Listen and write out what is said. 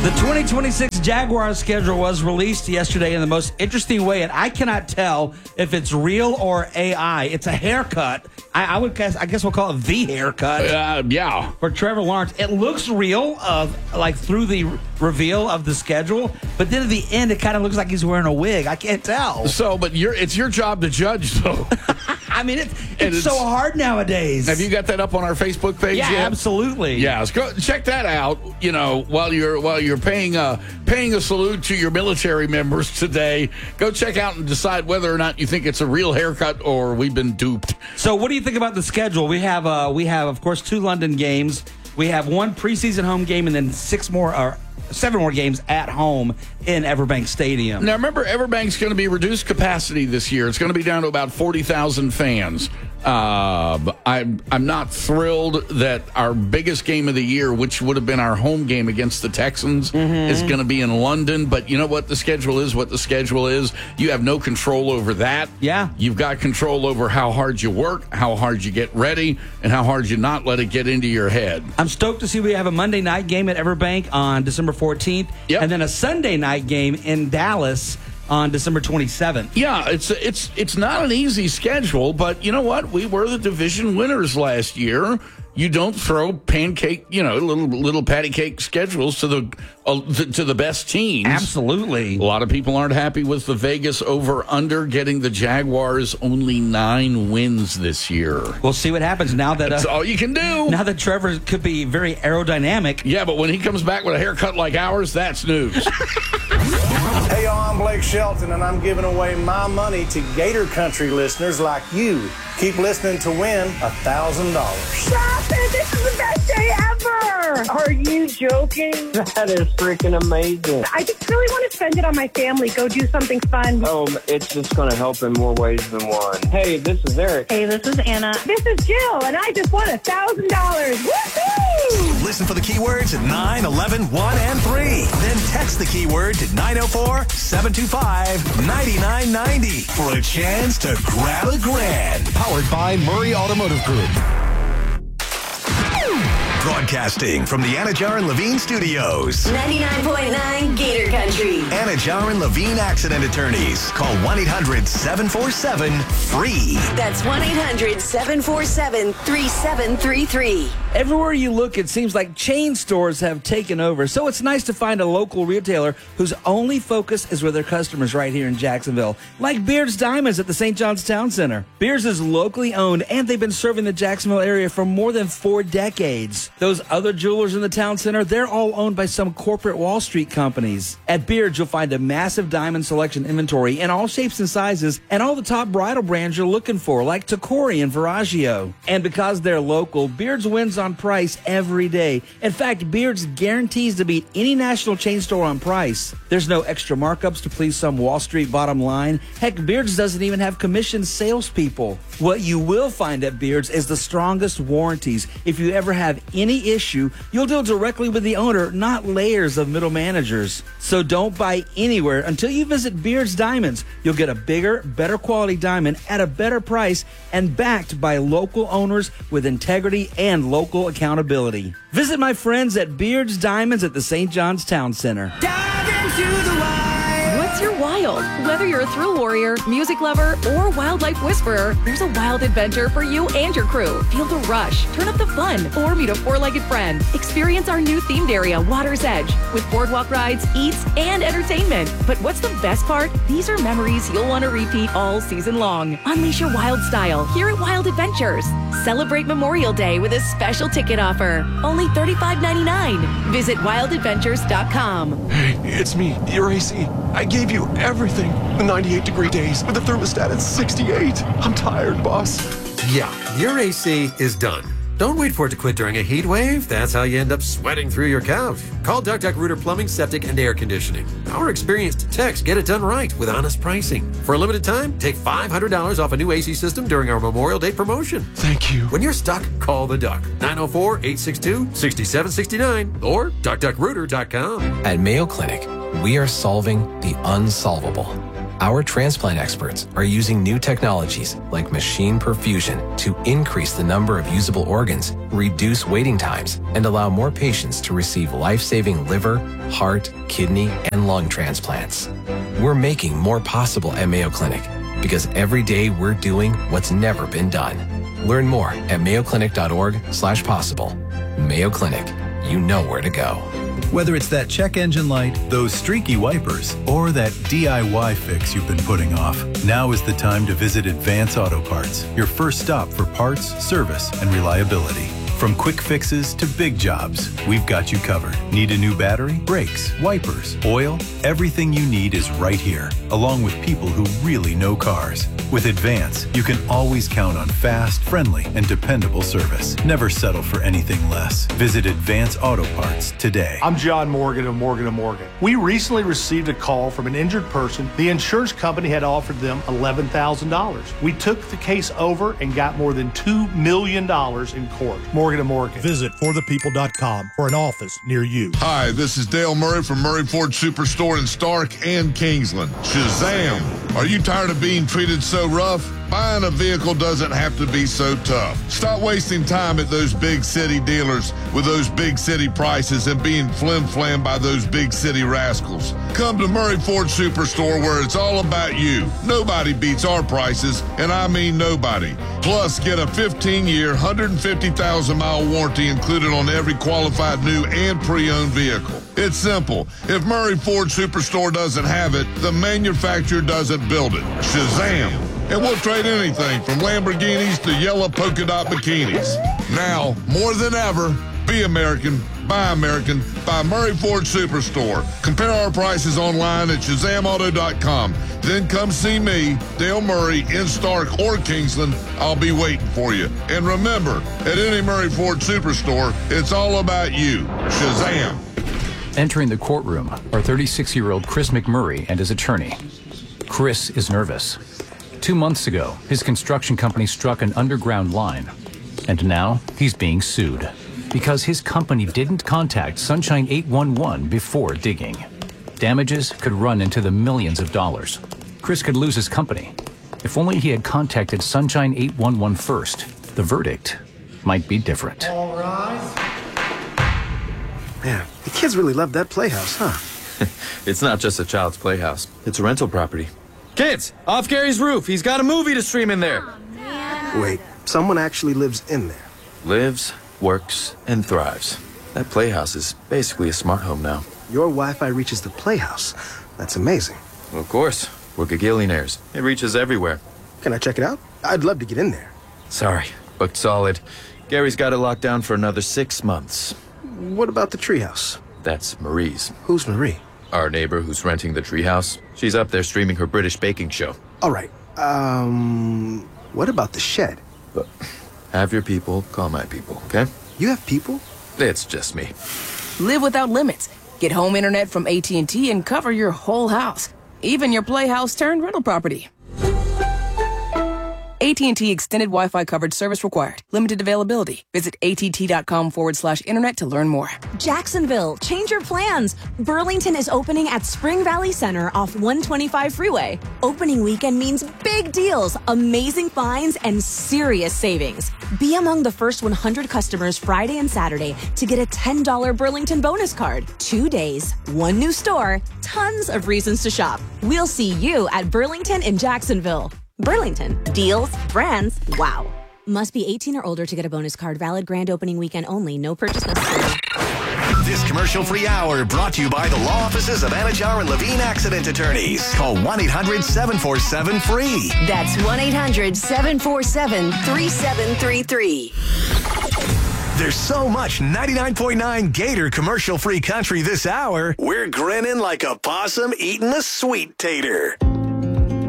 The 2026 Jaguars schedule was released yesterday in the most interesting way, and I cannot tell if it's real or AI. It's a haircut. I guess we'll call it the haircut. Yeah. For Trevor Lawrence. It looks real, like through the reveal of the schedule, but then at the end, it kind of looks like he's wearing a wig. I can't tell. So, but it's your job to judge, though. I mean, it's so hard nowadays. Have you got that up on our Facebook page Yeah, yet? absolutely. Yeah, go check that out. You know, while you're paying a salute to your military members today, go check out and decide whether or not you think it's a real haircut or we've been duped. So, what do you think about the schedule? We have, of course, 2 London games. We have 1 preseason home game, and then 7 more games at home in Everbank Stadium. Now, remember, Everbank's going to be reduced capacity this year. It's going to be down to about 40,000 fans. I'm not thrilled that our biggest game of the year, which would have been our home game against the Texans, is going to be in London. But you know what? The schedule is what the schedule is. You have no control over that. Yeah. You've got control over how hard you work, how hard you get ready, and how hard you not let it get into your head. I'm stoked to see we have a Monday night game at Everbank on December 14th, and then a Sunday night game in Dallas on December 27th. Yeah, it's not an easy schedule, but you know what? We were the division winners last year. You don't throw pancake, little patty cake schedules to the best teams. Absolutely. A lot of people aren't happy with the Vegas over-under getting the Jaguars only 9 wins this year. We'll see what happens now that... That's all you can do. Now that Trevor could be very aerodynamic. Yeah, but when he comes back with a haircut like ours, that's news. Hey, y'all, I'm Blake Shelton, and I'm giving away my money to Gator Country listeners like you. Keep listening to win $1,000. Stop it! This is the best day ever! Are you joking? That is freaking amazing. I just really want to spend it on my family. Go do something fun. Oh, it's just going to help in more ways than one. Hey, this is Eric. Hey, this is Anna. This is Jill, and I just won $1,000. Woohoo! Listen for the keywords at 9, 11, 1, and 3. Then text the keyword to 904-725-9990 for a chance to grab a grand. Powered by Murray Automotive Group. Broadcasting from the Anajar and Levine Studios. 99.9 Gator Country. Anajar and Levine Accident Attorneys. Call 1-800-747-FREE. That's 1-800-747-3733. Everywhere you look, it seems like chain stores have taken over. So it's nice to find a local retailer whose only focus is with their customers right here in Jacksonville. Like Beard's Diamonds at the St. John's Town Center. Beard's is locally owned, and they've been serving the Jacksonville area for more than 4 decades. Those other jewelers in the town center, they're all owned by some corporate Wall Street companies. At Beard's, you'll find a massive diamond selection inventory in all shapes and sizes, and all the top bridal brands you're looking for, like Tacori and Veragio. And because they're local, Beard's wins on price every day. In fact, Beard's guarantees to beat any national chain store on price. There's no extra markups to please some Wall Street bottom line. Heck, Beard's doesn't even have commissioned salespeople. What you will find at Beard's is the strongest warranties. If you ever have any issue, you'll deal directly with the owner, not layers of middle managers. So don't buy anywhere until you visit Beard's Diamonds. You'll get a bigger, better quality diamond at a better price and backed by local owners with integrity and local accountability. Visit my friends at Beard's Diamonds at the St. John's Town Center. Dive into the wild. What's your wild? Whether you're a thrill warrior, music lover, or wildlife whisperer, there's a wild adventure for you and your crew. Feel the rush, turn up the fun, or meet a 4-legged friend. Experience our new themed area, Water's Edge, with boardwalk rides, eats, and entertainment. But what's the best part? These are memories you'll want to repeat all season long. Unleash your wild style here at Wild Adventures. Celebrate Memorial Day with a special ticket offer. Only $35.99. Visit wildadventures.com. Hey, it's me, your AC. I gave you everything. The 98-degree days with the thermostat at 68. I'm tired, boss. Yeah, your AC is done. Don't wait for it to quit during a heat wave. That's how you end up sweating through your couch. Call Duck Duck Rooter Plumbing, Septic, and Air Conditioning. Our experienced techs get it done right with honest pricing. For a limited time, take $500 off a new AC system during our Memorial Day promotion. Thank you. When you're stuck, call the Duck. 904-862-6769 or duckduckrooter.com. At Mayo Clinic, we are solving the unsolvable. Our transplant experts are using new technologies like machine perfusion to increase the number of usable organs, reduce waiting times, and allow more patients to receive life-saving liver, heart, kidney, and lung transplants. We're making more possible at Mayo Clinic because every day we're doing what's never been done. Learn more at mayoclinic.org/possible. Mayo Clinic, you know where to go. Whether it's that check engine light, those streaky wipers, or that DIY fix you've been putting off, now is the time to visit Advance Auto Parts, your first stop for parts, service, and reliability. From quick fixes to big jobs, we've got you covered. Need a new battery, brakes, wipers, oil? Everything you need is right here, along with people who really know cars. With Advance, you can always count on fast, friendly, and dependable service. Never settle for anything less. Visit Advance Auto Parts today. I'm John Morgan of Morgan & Morgan. We recently received a call from an injured person. The insurance company had offered them $11,000. We took the case over and got more than $2 million in court. Morgan & Morgan. Visit forthepeople.com for an office near you. Hi, this is Dale Murray from Murray Ford Superstore in Stark and Kingsland. Shazam! Are you tired of being treated so rough? Buying a vehicle doesn't have to be so tough. Stop wasting time at those big city dealers with those big city prices and being flim-flam by those big city rascals. Come to Murray Ford Superstore where it's all about you. Nobody beats our prices, and I mean nobody. Plus, get a 15-year, 150,000-mile warranty included on every qualified new and pre-owned vehicle. It's simple. If Murray Ford Superstore doesn't have it, the manufacturer doesn't build it. Shazam! And we'll trade anything from Lamborghinis to yellow polka dot bikinis. Now, more than ever, be American, buy Murray Ford Superstore. Compare our prices online at ShazamAuto.com. Then come see me, Dale Murray, in Stark or Kingsland. I'll be waiting for you. And remember, at any Murray Ford Superstore, it's all about you. Shazam! Entering the courtroom are 36-year-old Chris McMurray and his attorney. Chris is nervous. 2 months ago, his construction company struck an underground line, and now he's being sued because his company didn't contact Sunshine 811 before digging. Damages could run into the millions of dollars. Chris could lose his company. If only he had contacted Sunshine 811 first, the verdict might be different. All right. Man, the kids really love that playhouse, huh? It's not just a child's playhouse. It's a rental property. Kids, off Gary's roof. He's got a movie to stream in there. Oh, wait, someone actually lives in there. Lives, works, and thrives. That playhouse is basically a smart home now. Your Wi-Fi reaches the playhouse. That's amazing. Well, of course. We're gagillionaires. It reaches everywhere. Can I check it out? I'd love to get in there. Sorry, booked solid. Gary's got it locked down for another 6 months. What about the treehouse? That's Marie's. Who's Marie? Our neighbor who's renting the treehouse. She's up there streaming her British baking show. All right. What about the shed? But have your people call my people, okay? You have people? It's just me. Live without limits. Get home internet from AT&T and cover your whole house. Even your playhouse turned rental property. AT&T Extended Wi-Fi coverage service required. Limited availability. Visit att.com/internet to learn more. Jacksonville, change your plans. Burlington is opening at Spring Valley Center off 125 Freeway. Opening weekend means big deals, amazing finds, and serious savings. Be among the first 100 customers Friday and Saturday to get a $10 Burlington bonus card. 2 days, one new store, tons of reasons to shop. We'll see you at Burlington in Jacksonville. Burlington. Deals, brands, wow. Must be 18 or older to get a bonus card. Valid grand opening weekend only. No purchase necessary. This commercial-free hour brought to you by the law offices of Anichar and Levine Accident Attorneys. Call 1-800-747-FREE. That's 1-800-747-3733. There's so much 99.9 Gator commercial-free country this hour, we're grinning like a possum eating a sweet tater.